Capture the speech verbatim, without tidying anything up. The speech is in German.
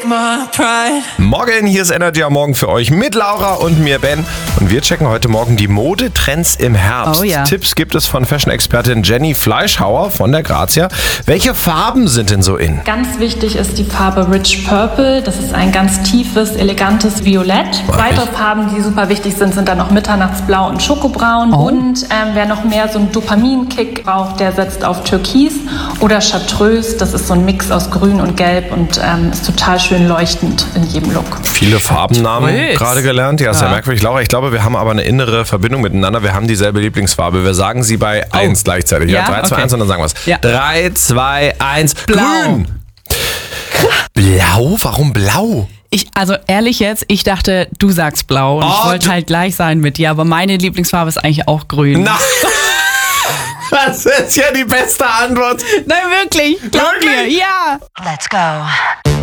take my pride. Morgen, hier ist Energy am Morgen für euch mit Laura und mir, Ben. Und wir checken heute Morgen die Modetrends im Herbst. Oh ja. Tipps gibt es von Fashion-Expertin Jenny Fleischhauer von der Grazia. Welche Farben sind denn so in? Ganz wichtig ist die Farbe Rich Purple. Das ist ein ganz tiefes, elegantes Violett. Ach, Weitere ich. Farben, die super wichtig sind, sind dann noch Mitternachtsblau und Schokobraun. Oh. Und ähm, wer noch mehr so einen Dopaminkick braucht, der setzt auf Türkis oder Chartreuse. Das ist so ein Mix aus Grün und Gelb und ähm, ist total schön leuchtend in jedem Look. Viele Farbennamen Chartreuse. gerade gelernt. Ja, sehr Ja. merkwürdig. Laura, ich glaube, wir haben aber eine innere Verbindung miteinander. Wir haben dieselbe Lieblingsfarbe. Wir sagen sie bei Oh. eins gleichzeitig. Ja, Ja? drei, zwei, Okay. eins und dann sagen wir es. Ja. drei, zwei, eins, Blau. grün. Blau? Warum blau? Ich, also ehrlich jetzt, ich dachte, du sagst blau und Oh, ich wollte du- halt gleich sein mit dir, aber meine Lieblingsfarbe ist eigentlich auch grün. Na, das ist ja die beste Antwort. Nein, wirklich. Glaub Wirklich? mir, ja. Let's go.